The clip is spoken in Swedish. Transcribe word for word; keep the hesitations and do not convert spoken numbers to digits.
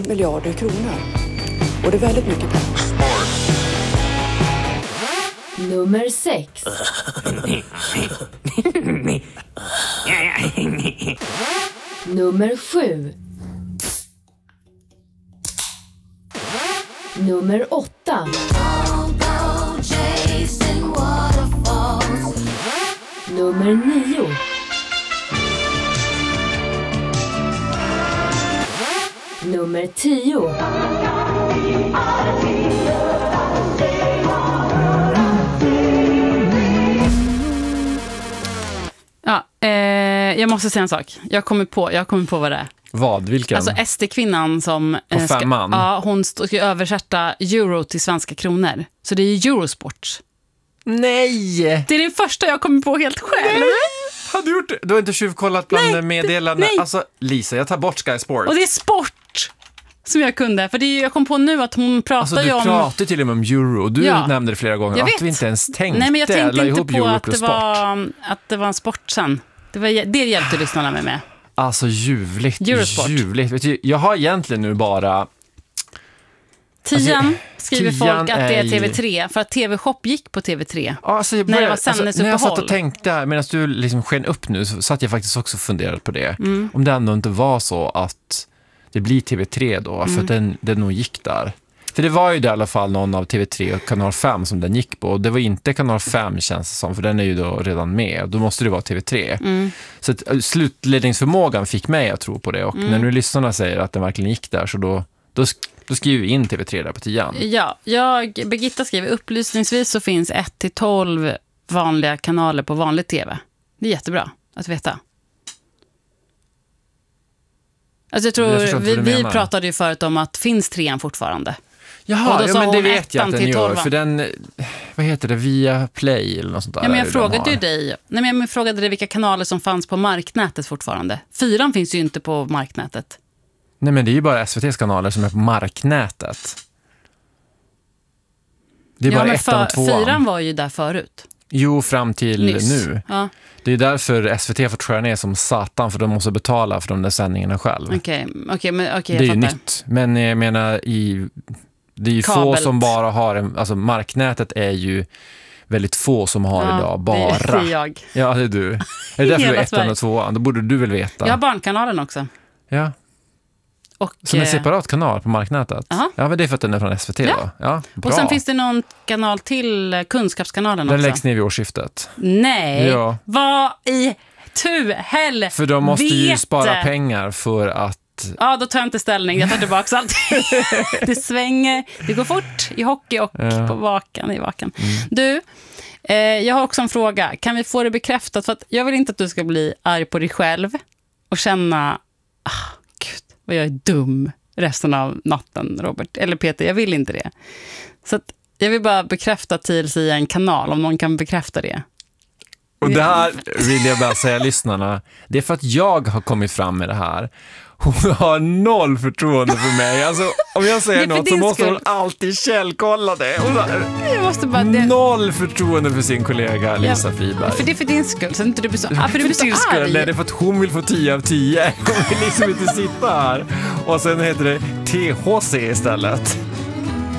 miljarder kronor. Och det är väldigt mycket pengar. Nummer sex. Nummer sju. Nummer åtta. Nummer nio. Nummer tio. Ja, eh, jag måste säga en sak. Jag kommer på, jag kommer på vad det är. Vad? Vilken? Alltså S D-kvinnan som På eh, ska, femman? ja, hon ska översätta euro till svenska kronor. Så det är Eurosport. Nej! Det är den första jag kommer på helt själv. Nej! Har du gjort det? Du har inte tjuvkollat bland Nej, meddelandena? nej. Alltså, Lisa, jag tar bort Sky Sport. Och det är sport som jag kunde. För det är, jag kom på nu att hon pratar Alltså, ju du om... pratar till och med om euro. Du Ja. nämnde det flera gånger. Jag Att vet. vi inte ens tänkte. Nej, men jag tänkte la inte ihop på euro att plus det, sport. var, att det var en sport sen. Det, var, det hjälpte lyssnarna med med. Alltså, ljuvligt. Eurosport. Ljuvligt. Vet du, jag har egentligen nu bara... Tian Alltså, skriver tian folk att det är är T V tre. För att T V-shop gick på T V tre. Alltså, jag När det började, var alltså, sändningsuppehåll. när jag satt och tänkte, medan du liksom sken upp nu, så satt jag faktiskt också och funderade på det. Mm. Om det ändå inte var så att det blir T V tre då, mm. för att den, den nog gick där. För det var ju det i alla fall någon av T V tre och kanal fem som den gick på. Och det var inte kanal fem, känns det som, för den är ju då redan med. Då måste det vara T V tre. Mm. Så att slutledningsförmågan fick mig att tro på det. Och mm. när nu lyssnarna säger att den verkligen gick där, så då, då, då skriver vi in T V tre där på tian. Ja, jag, Birgitta skriver upplysningsvis så finns ett till tolv vanliga kanaler på vanlig tv. Det är jättebra att veta. Alltså jag tror, jag vi, vi pratade ju förut om att finns trean fortfarande. Jaha, ja, men det vet jag att den gör. För den, vad heter det, via Play eller något sånt där. Ja, men jag frågade ju dig. Nej, men jag frågade dig vilka kanaler som fanns på marknätet fortfarande. Fyran finns ju inte på marknätet. Nej, men det är ju bara S V T:s kanaler som är på marknätet. Det är ja, bara men ettan och tvåan. Fyran var ju där förut. Jo, fram till Nyss. nu. Ja. Det är därför S V T får skära ner som satan, för de måste betala för de där sändningarna själv. Okej, okay. okay, men okay, det är jag ju fattar. nytt. Men jag menar, i, det är ju Kabelt. få som bara har en, alltså marknätet är ju väldigt få som har ja, idag. Bara. Det, det är jag. Ja, det är du. Är det därför du är ettan och tvåan? Då borde du väl veta. Jag har Barnkanalen också. Ja. Och, som en separat kanal på marknätet. Uh-huh. Ja, men det är för att den är från S V T ja. då. Ja, bra. Och sen finns det någon kanal till, Kunskapskanalen den också. Den läggs ner vid årsskiftet. Nej, ja. Vad i tu hell För de måste vet. ju spara pengar för att... Ja, då tar jag inte ställning. Jag tar tillbaka allt. Det svänger, det går fort i hockey och ja. på vakan, i vakan. Mm. Du, eh, jag har också en fråga. Kan vi få det bekräftat? För att jag vill inte att du ska bli arg på dig själv och känna, ah, gud, vad jag är dum resten av natten, Robert. Eller Peter, jag vill inte det. Så att jag vill bara bekräfta Tils i en kanal, om någon kan bekräfta det. Och det här vill jag bara säga lyssnarna. Det är för att jag har kommit fram med det här. Hon har noll förtroende för mig. Alltså, om jag säger något så måste skull. hon alltid källkolla det. Hon har jag måste bara det. noll förtroende för sin kollega Lisa ja, Friberg. För det är för din skull. Så inte du blir så, ah, för du blir så din skull, nej, det är för att hon vill få tio av tio. Hon vill liksom inte sitta här. Och sen heter det T H C istället.